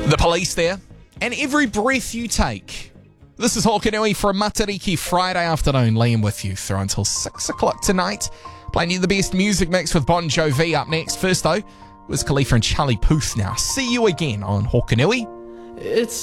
The Police there, and Every Breath You Take. This is Hokanui for a Matariki Friday afternoon. Liam with you through until 6 o'clock tonight. Playing you the best music mix with Bon Jovi up next. First though, was Khalifa and Charlie Puth now. See you again on Hokanui. It's